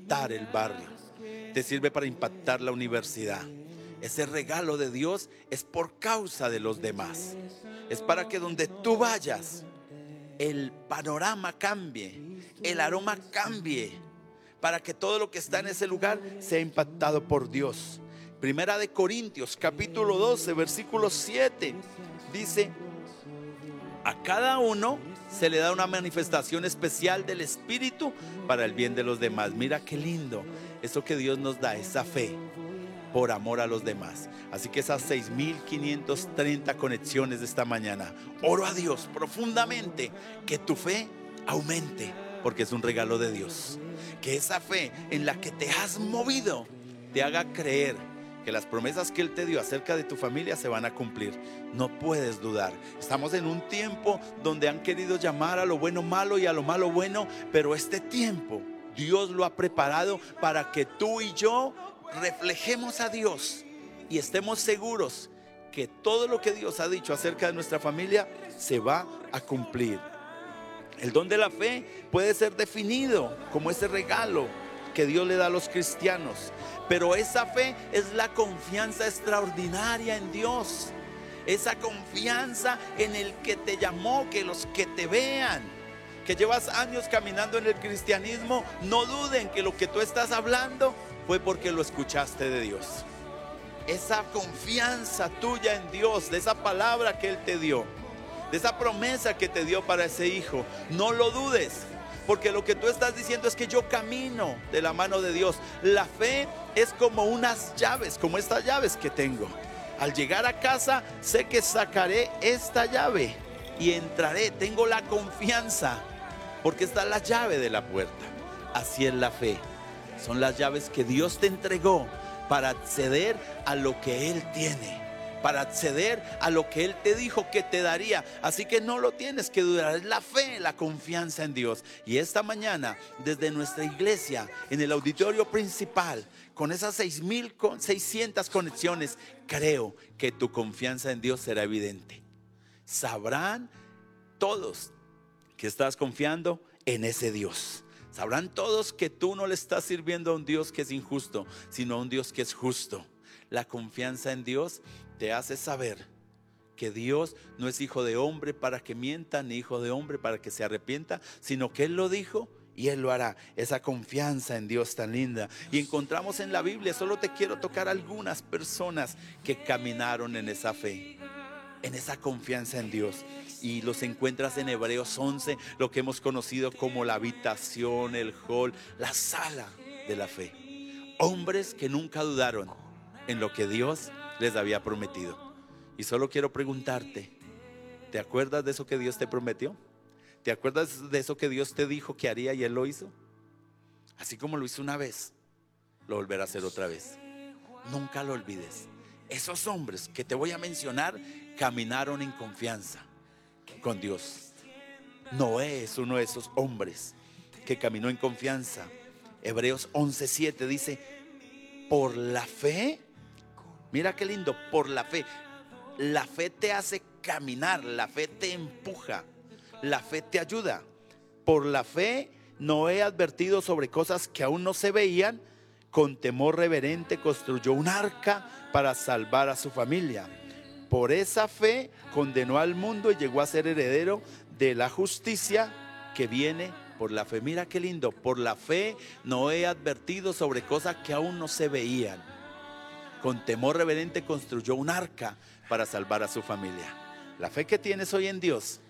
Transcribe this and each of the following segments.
impactar el barrio, te sirve para impactar la universidad. Ese regalo de Dios es por causa de los demás. Es para que donde tú vayas, el panorama cambie, el aroma cambie, para que todo lo que está en ese lugar sea impactado por Dios. Primera de Corintios capítulo 12 versículo 7 dice: a cada uno se le da una manifestación especial del Espíritu para el bien de los demás. Mira qué lindo eso que Dios nos da, esa fe por amor a los demás. Así que esas 6,530 conexiones de esta mañana, oro a Dios profundamente que tu fe aumente, porque es un regalo de Dios. Que esa fe en la que te has movido te haga creer que las promesas que Él te dio acerca de tu familia se van a cumplir. No puedes dudar. Estamos en un tiempo donde han querido llamar a lo bueno malo y a lo malo bueno, pero este tiempo Dios lo ha preparado para que tú y yo reflejemos a Dios y estemos seguros que todo lo que Dios ha dicho acerca de nuestra familia se va a cumplir. El don de la fe puede ser definido como ese regalo que Dios le da a los cristianos, pero esa fe es la confianza extraordinaria en Dios, esa confianza en el que te llamó, que los que te vean, que llevas años caminando en el cristianismo, no duden que lo que tú estás hablando fue porque lo escuchaste de Dios. Esa confianza tuya en Dios, de esa palabra que Él te dio, de esa promesa que te dio para ese hijo, no lo dudes, porque lo que tú estás diciendo es que yo camino de la mano de Dios. La fe es como unas llaves, como estas llaves que tengo. Al llegar a casa sé que sacaré esta llave y entraré, tengo la confianza, porque esta es la llave de la puerta. Así es la fe. Son las llaves que Dios te entregó para acceder a lo que Él tiene, para acceder a lo que Él te dijo que te daría. Así que no lo tienes que dudar, es la fe, la confianza en Dios. Y esta mañana, desde nuestra iglesia, en el auditorio principal, con esas 6,600 conexiones, creo que tu confianza en Dios será evidente. Sabrán todos que estás confiando en ese Dios. Sabrán todos que tú no le estás sirviendo a un Dios que es injusto, sino a un Dios que es justo. La confianza en Dios te hace saber que Dios no es hijo de hombre para que mienta, ni hijo de hombre para que se arrepienta, sino que Él lo dijo y Él lo hará. Esa confianza en Dios tan linda. Y encontramos en la Biblia, solo te quiero tocar algunas personas que caminaron en esa fe, en esa confianza en Dios. Y los encuentras en Hebreos 11, lo que hemos conocido como la habitación, el hall, la sala de la fe. Hombres que nunca dudaron en lo que Dios les había prometido. Y solo quiero preguntarte, ¿te acuerdas de eso que Dios te prometió? ¿Te acuerdas de eso que Dios te dijo que haría y Él lo hizo? Así como lo hizo una vez, lo volverá a hacer otra vez. Nunca lo olvides. Esos hombres que te voy a mencionar caminaron en confianza con Dios. Noé es uno de esos hombres que caminó en confianza. Hebreos 11:7 dice: por la fe, mira qué lindo, por la fe. La fe te hace caminar, la fe te empuja, la fe te ayuda. Por la fe, Noé, advertido sobre cosas que aún no se veían, con temor reverente construyó un arca para salvar a su familia. Por esa fe condenó al mundo y llegó a ser heredero de la justicia que viene por la fe. Mira qué lindo, por la fe Noé, advertido sobre cosas que aún no se veían, con temor reverente construyó un arca para salvar a su familia. La fe que tienes hoy en Dios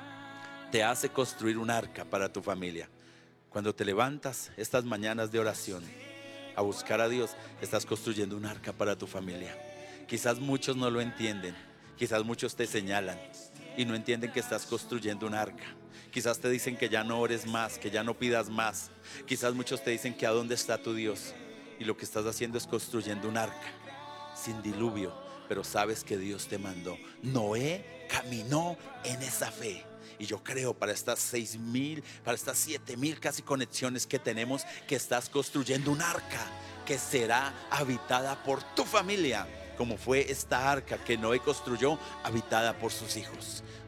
te hace construir un arca para tu familia. Cuando te levantas estas mañanas de oración a buscar a Dios, estás construyendo un arca para tu familia. Quizás muchos no lo entienden, quizás muchos te señalan y no entienden que estás construyendo un arca. Quizás te dicen que ya no ores más, que ya no pidas más. Quizás muchos te dicen que a dónde está tu Dios, y lo que estás haciendo es construyendo un arca sin diluvio, pero sabes que Dios te mandó. Noé caminó en esa fe. Y yo creo para estas 6,000, para estas 7,000 casi conexiones que tenemos, que estás construyendo un arca que será habitada por tu familia, como fue esta arca que Noé construyó, habitada por sus hijos.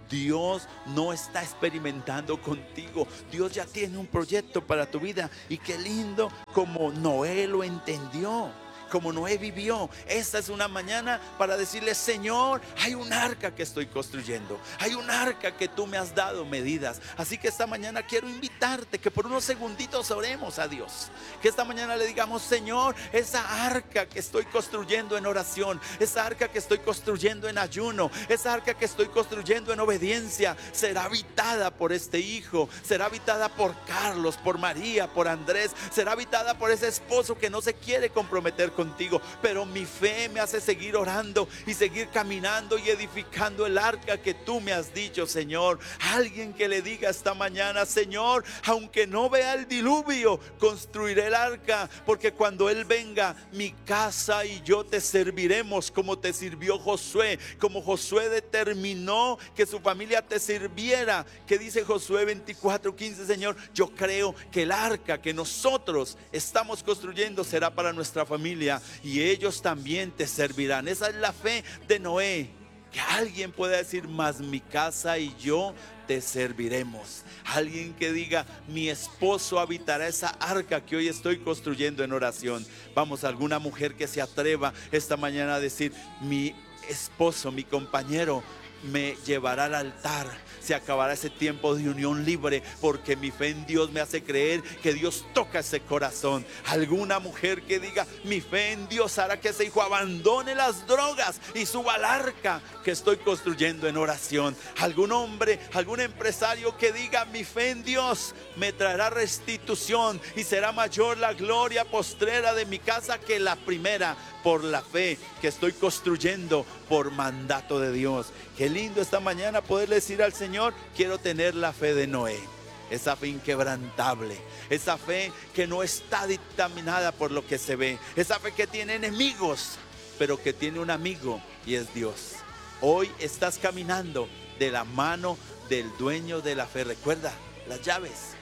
Dios no está experimentando contigo. Dios ya tiene un proyecto para tu vida. Y qué lindo como Noé lo entendió, como Noé vivió. Esta es una mañana para decirle: Señor, hay un arca que estoy construyendo, hay un arca que tú me has dado medidas. Así que esta mañana quiero invitarte que por unos segunditos oremos a Dios, que esta mañana le digamos: Señor, esa arca que estoy construyendo en oración, esa arca que estoy construyendo en ayuno, esa arca que estoy construyendo en obediencia, será habitada por este hijo, será habitada por Carlos, por María, por Andrés, será habitada por ese esposo que no se quiere comprometer contigo, pero mi fe me hace seguir orando y seguir caminando y edificando el arca que tú me has dicho, Señor. Alguien que le diga esta mañana: Señor, aunque no vea el diluvio, construiré el arca, porque cuando Él venga, mi casa y yo te serviremos como te sirvió Josué, como Josué determinó que su familia te sirviera. Que dice Josué 24:15, Señor, yo creo que el arca que nosotros estamos construyendo será para nuestra familia, y ellos también te servirán. Esa es la fe de Noé. Que alguien pueda decir: más mi casa y yo te serviremos. Alguien que diga: mi esposo habitará esa arca que hoy estoy construyendo en oración. Vamos, alguna mujer que se atreva esta mañana a decir: mi esposo, mi compañero me llevará al altar. Se acabará ese tiempo de unión libre, porque mi fe en Dios me hace creer que Dios toca ese corazón. Alguna mujer que diga: mi fe en Dios hará que ese hijo abandone las drogas y suba al arca que estoy construyendo en oración. Algún hombre, algún empresario que diga: mi fe en Dios me traerá restitución y será mayor la gloria postrera de mi casa que la primera, por la fe que estoy construyendo por mandato de Dios. Qué lindo esta mañana poderle decir al Señor: quiero tener la fe de Noé, esa fe inquebrantable, esa fe que no está dictaminada por lo que se ve, esa fe que tiene enemigos, pero que tiene un amigo, y es Dios. Hoy estás caminando de la mano del dueño de la fe. Recuerda las llaves.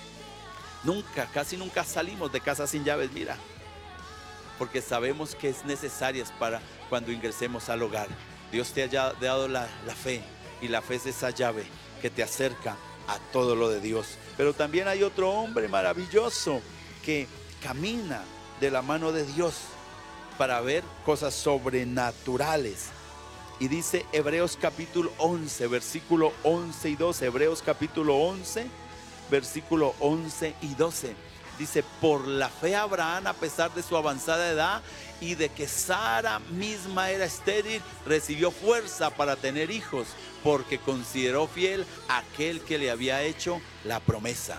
Casi nunca salimos de casa sin llaves, mira, porque sabemos que es necesarias para cuando ingresemos al hogar. Dios te haya dado la fe, y la fe es esa llave que te acerca a todo lo de Dios. Pero también hay otro hombre maravilloso que camina de la mano de Dios para ver cosas sobrenaturales. Y dice Hebreos capítulo 11, versículo 11 y 12. Hebreos capítulo 11, versículo 11 y 12. Dice: por la fe Abraham, a pesar de su avanzada edad y de que Sara misma era estéril, recibió fuerza para tener hijos, porque consideró fiel aquel que le había hecho la promesa.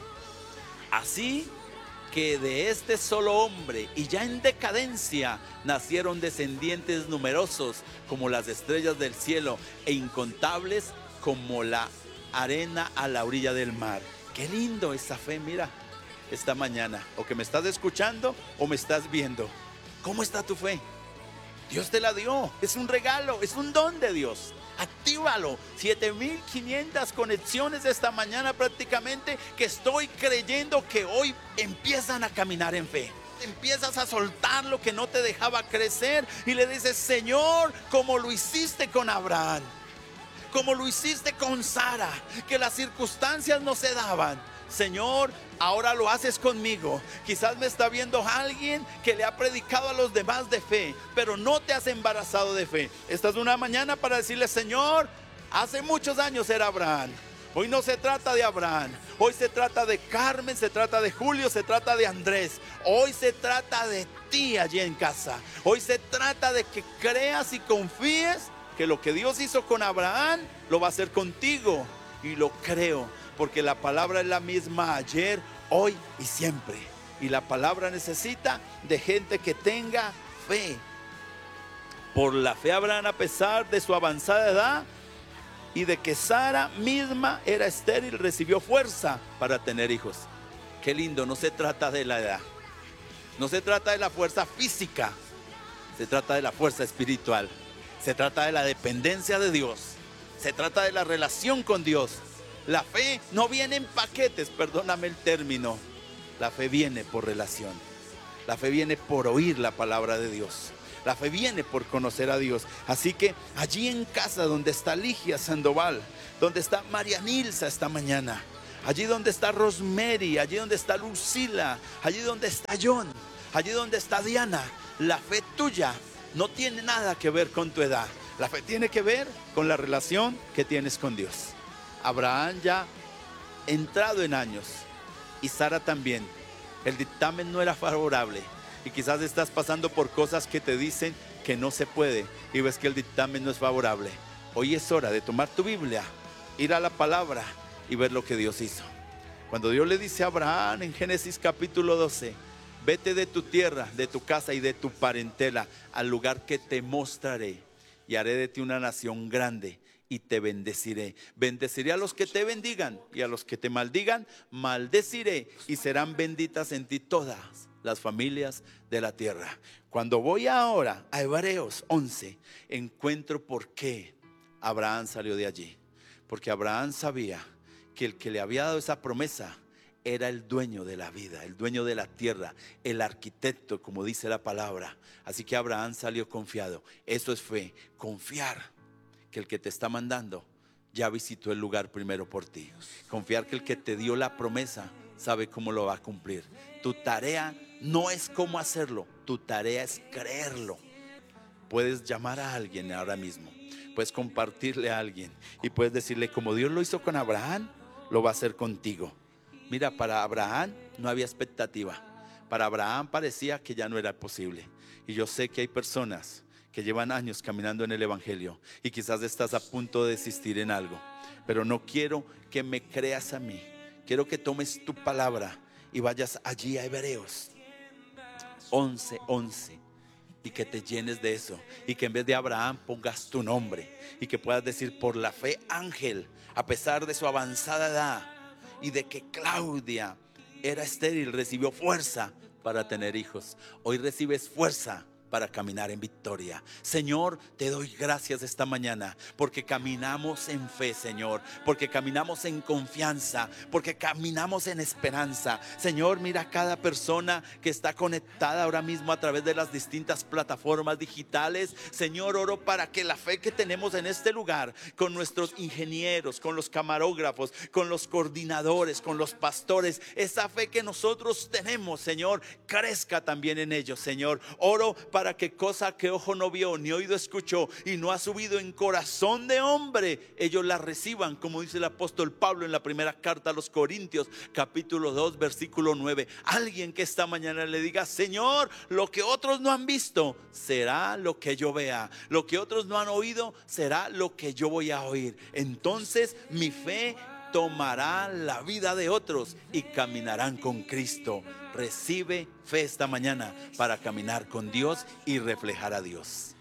Así que de este solo hombre, y ya en decadencia, nacieron descendientes numerosos como las estrellas del cielo, e incontables como la arena a la orilla del mar. Qué lindo esa fe. Mira, esta mañana, o que me estás escuchando o me estás viendo, ¿cómo está tu fe? Dios te la dio, es un regalo, es un don de Dios. Actívalo. 7,500 conexiones esta mañana prácticamente, que estoy creyendo que hoy empiezan a caminar en fe. Empiezas a soltar lo que no te dejaba crecer y le dices: Señor, como lo hiciste con Abraham, como lo hiciste con Sara, que las circunstancias no se daban, Señor, ahora lo haces conmigo. Quizás me está viendo alguien que le ha predicado a los demás de fe, pero no te has embarazado de fe. Esta es una mañana para decirle: Señor, hace muchos años era Abraham. Hoy no se trata de Abraham. Hoy se trata de Carmen, se trata de Julio, se trata de Andrés. Hoy se trata de ti allí en casa. Hoy se trata de que creas y confíes que lo que Dios hizo con Abraham lo va a hacer contigo. Y lo creo, porque la palabra es la misma ayer, hoy y siempre. Y la palabra necesita de gente que tenga fe. Por la fe Abraham, a pesar de su avanzada edad y de que Sara misma era estéril, recibió fuerza para tener hijos. Qué lindo. No se trata de la edad, no se trata de la fuerza física, se trata de la fuerza espiritual, se trata de la dependencia de Dios, se trata de la relación con Dios. La fe no viene en paquetes, perdóname el término. La fe viene por relación. La fe viene por oír la palabra de Dios. La fe viene por conocer a Dios. Así que allí en casa donde está Ligia Sandoval, donde está María Nilsa esta mañana, allí donde está Rosemary, allí donde está Lucila, allí donde está John, allí donde está Diana, la fe tuya no tiene nada que ver con tu edad. La fe tiene que ver con la relación que tienes con Dios. Abraham ya entrado en años y Sara también. El dictamen no era favorable y quizás estás pasando por cosas que te dicen que no se puede y ves que el dictamen no es favorable. Hoy es hora de tomar tu Biblia, ir a la palabra y ver lo que Dios hizo. Cuando Dios le dice a Abraham en Génesis capítulo 12, vete de tu tierra, de tu casa y de tu parentela al lugar que te mostraré y haré de ti una nación grande y te bendeciré. Bendeciré a los que te bendigan y a los que te maldigan, maldeciré y serán benditas en ti todas las familias de la tierra. Cuando voy ahora a Hebreos 11, encuentro por qué Abraham salió de allí. Porque Abraham sabía que el que le había dado esa promesa era el dueño de la vida, el dueño de la tierra, el arquitecto, como dice la palabra. Así que Abraham salió confiado. Eso es fe, confiar que el que te está mandando ya visitó el lugar primero por ti. Confiar que el que te dio la promesa sabe cómo lo va a cumplir. Tu tarea no es cómo hacerlo, tu tarea es creerlo. Puedes llamar a alguien ahora mismo, puedes compartirle a alguien y puedes decirle, como Dios lo hizo con Abraham, lo va a hacer contigo. Mira, para Abraham no había expectativa. Para Abraham parecía que ya no era posible. Y yo sé que hay personas que llevan años caminando en el evangelio y quizás estás a punto de desistir en algo, pero no quiero que me creas a mí. Quiero que tomes tu palabra y vayas allí a Hebreos 11:11 y que te llenes de eso y que en vez de Abraham pongas tu nombre y que puedas decir, por la fe Ángel, a pesar de su avanzada edad y de que Claudia era estéril, recibió fuerza para tener hijos. Hoy recibes fuerza para caminar en victoria. Señor, te doy gracias esta mañana porque caminamos en fe, Señor, porque caminamos en confianza, porque caminamos en esperanza. Señor, mira a cada persona que está conectada ahora mismo a través de las distintas plataformas digitales. Señor, oro para que la fe que tenemos en este lugar, con nuestros ingenieros, con los camarógrafos, con los coordinadores, con los pastores, esa fe que nosotros tenemos, Señor, crezca también en ellos, Señor. Oro para que cosa que ojo no vio, ni oído escuchó, y no ha subido en corazón de hombre, ellos la reciban, como dice el apóstol Pablo en la primera carta a los Corintios, capítulo 2, versículo 9. Alguien que esta mañana le diga, Señor, lo que otros no han visto será lo que yo vea, lo que otros no han oído será lo que yo voy a oír. Entonces mi fe tomará la vida de otros y caminarán con Cristo. Recibe fe esta mañana para caminar con Dios y reflejar a Dios.